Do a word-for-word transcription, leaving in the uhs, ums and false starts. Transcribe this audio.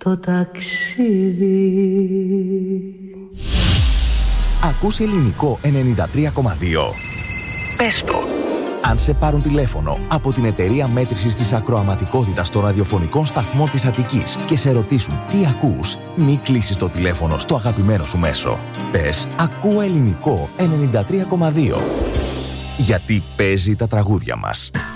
το ταξίδι. Ακούς Ελληνικό ενενήντα τρία κόμμα δύο. Πες το. Αν σε πάρουν τηλέφωνο από την εταιρεία μέτρησης της ακροαματικότητας των ραδιοφωνικών σταθμών της Αττικής και σε ρωτήσουν τι ακούς, μη κλείσεις το τηλέφωνο στο αγαπημένο σου μέσο. Πες «Ακούω Ελληνικό ενενήντα τρία κόμμα δύο». Γιατί παίζει τα τραγούδια μας.